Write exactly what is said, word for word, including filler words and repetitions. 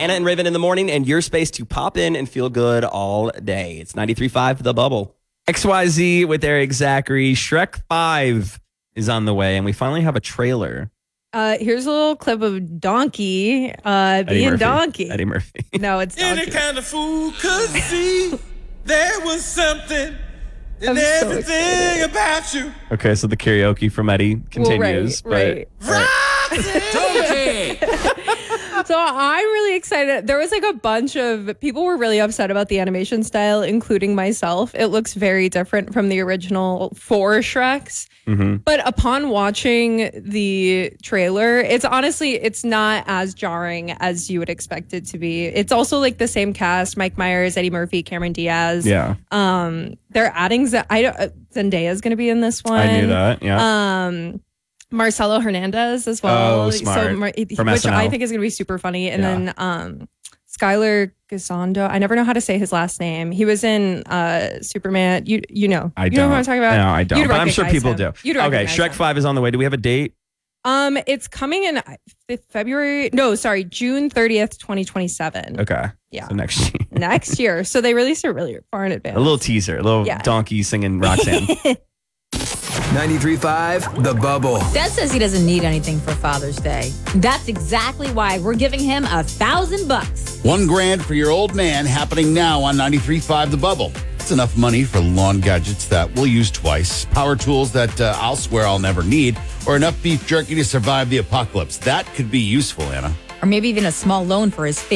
Anna and Raven in the morning, and your space to pop in and feel good all day. It's ninety-three point five The Bubble. X Y Z with Eric Zachary. Shrek five is on the way, and we finally have a trailer. Uh, here's a little clip of Donkey uh, Eddie being Murphy. Donkey. Eddie Murphy. No, it's Donkey. Any kind of fool could see there was something in I'm so everything excited. about you. Okay, so the karaoke from Eddie continues. Well, right, but, right. Donkey! So I'm really excited. There was like a bunch of people were really upset about the animation style, including myself. It looks very different from the original four Shreks. Mm-hmm. But upon watching the trailer, it's honestly, it's not as jarring as you would expect it to be. It's also like the same cast: Mike Myers, Eddie Murphy, Cameron Diaz. Yeah. Um, they're adding Z- I don't, uh, Zendaya's going to be in this one. I knew that. Yeah. Um, Marcelo Hernandez as well. Oh, smart. So, Mar- From which S N L. I think is going to be super funny. And Yeah. then um, Skylar Gisondo. I never know how to say his last name. He was in uh, Superman. You you know. I you don't. know who I'm talking about? No, I don't. You'd But I'm sure recognize people him. do. You'd Okay, recognize Shrek him. five is on the way. Do we have a date? Um, it's coming in uh, February. No, sorry, June thirtieth, twenty twenty-seven. Okay. Yeah. So next year. Next year. So they released it really far in advance. A little teaser. A little Yeah. donkey singing Roxanne. ninety-three point five The Bubble. Dad says he doesn't need anything for Father's Day. That's exactly why we're giving him a thousand bucks. One grand for your old man happening now on ninety-three point five The Bubble. It's enough money for lawn gadgets that we'll use twice, power tools that uh, I'll swear I'll never need, or enough beef jerky to survive the apocalypse. That could be useful, Anna. Or maybe even a small loan for his